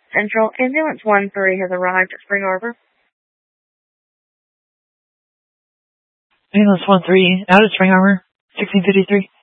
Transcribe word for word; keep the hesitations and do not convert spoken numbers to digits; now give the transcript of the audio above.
Central, Ambulance one three has arrived at Spring Arbor. Ambulance one three, out at Spring Arbor, sixteen fifty-three.